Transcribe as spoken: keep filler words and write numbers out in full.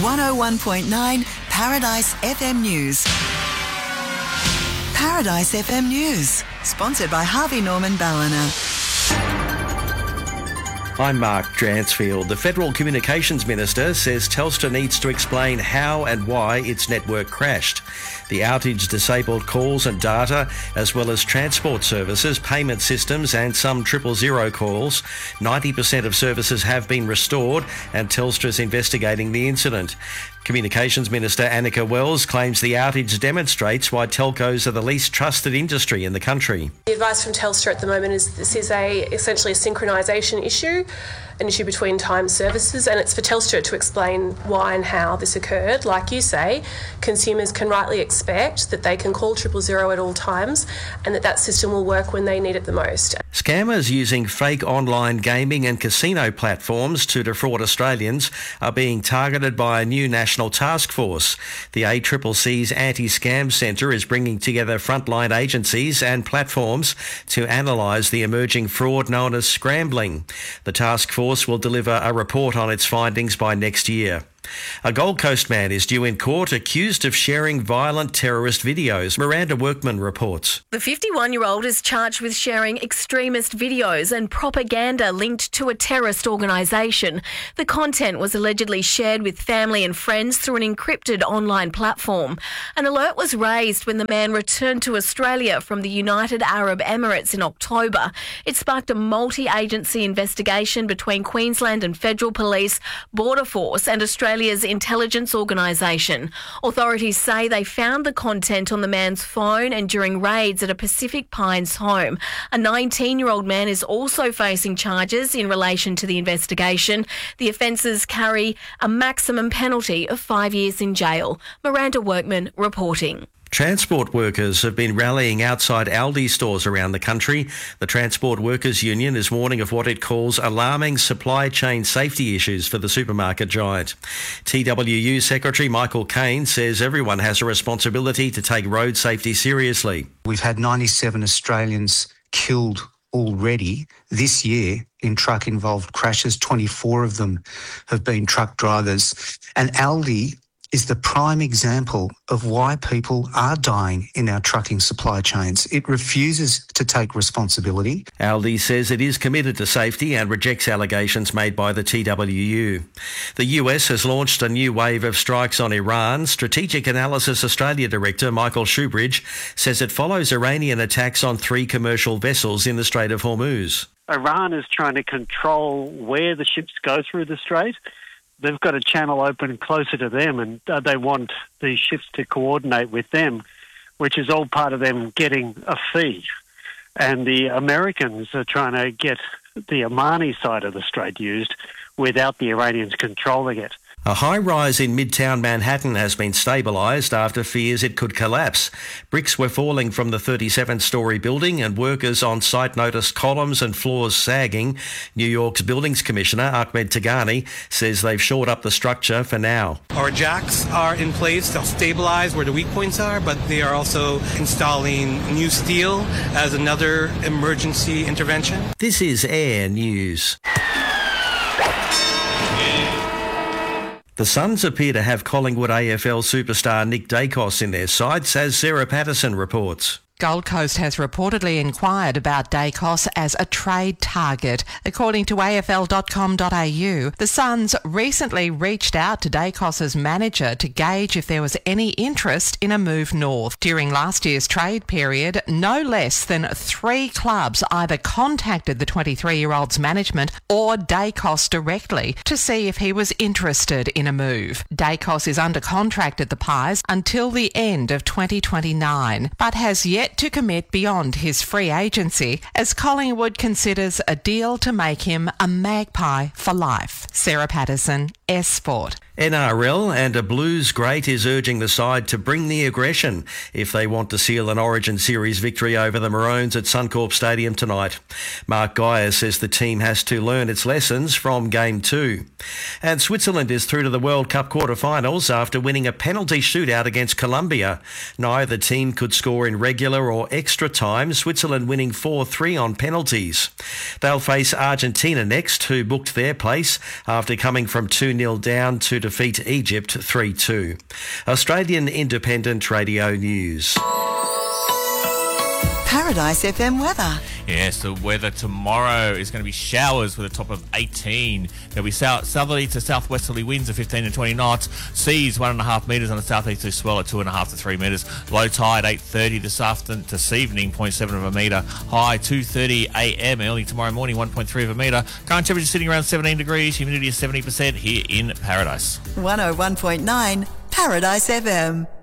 one oh one point nine Paradise F M News. Paradise F M News, sponsored by Harvey Norman Ballina. I'm Mark Dransfield. The Federal Communications Minister says Telstra needs to explain how and why its network crashed. The outage disabled calls and data, as well as transport services, payment systems and some triple zero calls. ninety percent of services have been restored and Telstra is investigating the incident. Communications Minister Annika Wells claims the outage demonstrates why telcos are the least trusted industry in the country. The advice from Telstra at the moment is this is a essentially a synchronisation issue, an issue between time services, and it's for Telstra to explain why and how this occurred. Like you say, consumers can rightly expect that they can call triple zero at all times and that that system will work when they need it the most. Scammers using fake online gaming and casino platforms to defraud Australians are being targeted by a new national task force. The A C C C's Anti-Scam Centre is bringing together frontline agencies and platforms to analyse the emerging fraud known as scrambling. The task force will deliver a report on its findings by next year. A Gold Coast man is due in court accused of sharing violent terrorist videos. Miranda Workman reports. The fifty-one-year-old is charged with sharing extremist videos and propaganda linked to a terrorist organisation. The content was allegedly shared with family and friends through an encrypted online platform. An alert was raised when the man returned to Australia from the United Arab Emirates in October. It sparked a multi-agency investigation between Queensland and Federal Police, Border Force and Australia Australia's intelligence organisation. Authorities say they found the content on the man's phone and during raids at a Pacific Pines home. A nineteen-year-old man is also facing charges in relation to the investigation. The offences carry a maximum penalty of five years in jail. Miranda Workman reporting. Transport workers have been rallying outside Aldi stores around the country. The Transport Workers Union is warning of what it calls alarming supply chain safety issues for the supermarket giant. T W U Secretary Michael Caine says everyone has a responsibility to take road safety seriously. We've had ninety-seven Australians killed already this year in truck-involved crashes. twenty-four of them have been truck drivers. And Aldi is the prime example of why people are dying in our trucking supply chains. It refuses to take responsibility. Aldi says it is committed to safety and rejects allegations made by the T W U. The U S has launched a new wave of strikes on Iran. Strategic Analysis Australia Director Michael Shoebridge says it follows Iranian attacks on three commercial vessels in the Strait of Hormuz. Iran is trying to control where the ships go through the strait. They've got a channel open closer to them and uh, they want the ships to coordinate with them, which is all part of them getting a fee. And the Americans are trying to get the Omani side of the strait used without the Iranians controlling it. A high-rise in Midtown Manhattan has been stabilised after fears it could collapse. Bricks were falling from the thirty-seven-storey building and workers on site noticed columns and floors sagging. New York's Buildings Commissioner, Ahmed Tagani, says they've shored up the structure for now. Our jacks are in place to stabilise where the weak points are, but they are also installing new steel as another emergency intervention. This is Air News. The Suns appear to have Collingwood A F L superstar Nick Daicos in their sights, as Sarah Patterson reports. Gold Coast has reportedly inquired about Daicos as a trade target. According to A F L dot com dot A U, the Suns recently reached out to Daicos' manager to gauge if there was any interest in a move north. During last year's trade period, no less than three clubs either contacted the twenty-three-year-old's management or Daicos directly to see if he was interested in a move. Daicos is under contract at the Pies until the end of twenty twenty-nine, but has yet to commit beyond his free agency as Collingwood considers a deal to make him a Magpie for life. Sarah Patterson, S Sport. N R L and a Blues great is urging the side to bring the aggression if they want to seal an Origin Series victory over the Maroons at Suncorp Stadium tonight. Mark Geyer says the team has to learn its lessons from Game two. And Switzerland is through to the World Cup quarter-finals after winning a penalty shootout against Colombia. Neither team could score in regular or extra time, Switzerland winning four three on penalties. They'll face Argentina next, who booked their place after coming from two nil nil down to defeat Egypt three two. Australian Independent Radio News. Paradise F M weather. Yes, the weather tomorrow is going to be showers with a top of eighteen. There'll be south, southerly to southwesterly winds of fifteen to twenty knots. Seas one and a half metres on the southeasterly swell at two and a half to three metres. Low tide eight thirty this afternoon, this evening, zero point seven of a metre. High two thirty a m early tomorrow morning, one point three of a metre. Current temperature sitting around seventeen degrees. Humidity is seventy percent here in Paradise. one oh one point nine Paradise F M.